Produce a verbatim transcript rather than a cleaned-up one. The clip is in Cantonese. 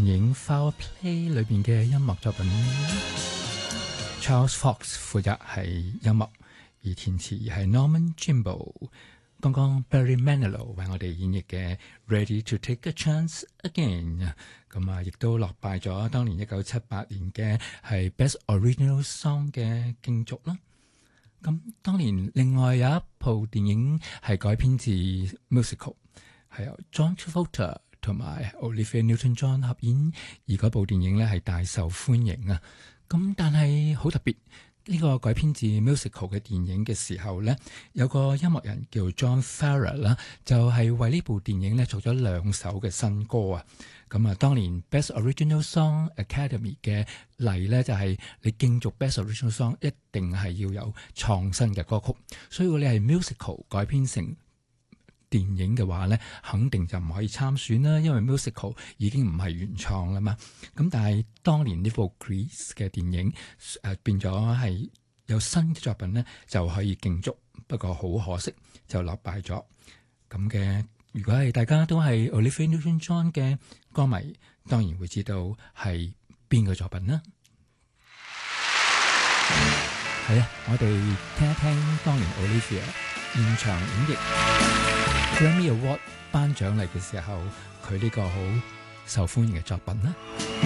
影《Foul Play》裏邊嘅音樂作品。Charles Fox 負責係音樂，而填詞係 Norman Jimbo。剛剛 Barry Manilow 為我哋演繹嘅 Ready to Take a Chance Again， 咁啊，亦都落敗咗當年一九七八年嘅係 Best Original Song 嘅競逐啦。咁當年另外有一部電影係改編自 musical， 係由 John Travolta 同埋 Olivia Newton-John 合演，而嗰部電影咧係大受歡迎啊。咁但係好特別。呢個改編自 musical 嘅電影嘅時候咧，有個音樂人叫 John Farrar 啦，就係為呢部電影咧做咗兩首嘅新歌啊。咁啊，當年 Best Original Song Academy 嘅例咧，就係你競逐 Best Original Song 一定係要有創新嘅歌曲，所以如果你係 musical 改編成電影嘅話咧，肯定就唔可以參選啦，因為 musical 已經唔係原創啦嘛。咁但係當年呢部 Grease 嘅電影誒、呃、變咗係有新嘅作品咧，就可以競逐，不過好可惜就落敗咗。咁嘅如果係大家都係 Olivia Newton-John 嘅歌迷，當然會知道係邊個作品啦。係啊，我哋聽一聽當年 Olivia 現場演繹Grammy Award 頒獎禮嘅時候，佢呢個好受歡迎嘅作品啦。